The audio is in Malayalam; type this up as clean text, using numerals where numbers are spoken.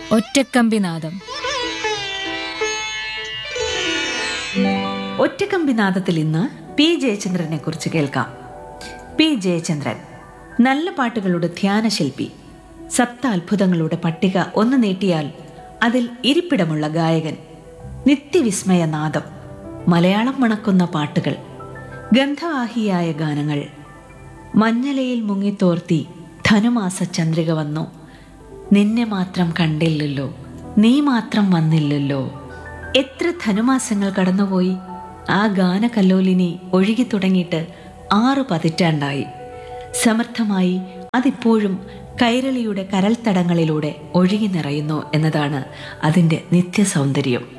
ഒറ്റക്കമ്പിനാദം. ഒറ്റക്കമ്പിനാദത്തിൽ ഇന്ന് പി ജയചന്ദ്രനെ കുറിച്ച് കേൾക്കാം. പി ജയചന്ദ്രൻ നല്ല പാട്ടുകളുടെ ധ്യാനശില്പി, സപ്താത്ഭുതങ്ങളുടെ പട്ടിക ഒന്ന് നീട്ടിയാൽ അതിൽ ഇരിപ്പിടമുള്ള ഗായകൻ, നിത്യവിസ്മയനാദം, മലയാളം മണക്കുന്ന പാട്ടുകൾ, ഗന്ധവാഹിയായ ഗാനങ്ങൾ. മഞ്ഞലയിൽ മുങ്ങിത്തോർത്തി ധനുമാസ ചന്ദ്രിക വന്നു, നിന്നെ മാത്രം കണ്ടില്ലല്ലോ, നീ മാത്രം വന്നില്ലല്ലോ. എത്ര ധനുമാസങ്ങൾ കടന്നുപോയി. ആ ഗാനകല്ലോലിനി ഒഴുകി തുടങ്ങിയിട്ട് 6 പതിറ്റാണ്ടായി. സമർത്ഥമായി അതിപ്പോഴും കൈരളിയുടെ കരൽത്തടങ്ങളിലൂടെ ഒഴുകി നിറയുന്നു എന്നതാണ് അതിൻ്റെ നിത്യസൗന്ദര്യം.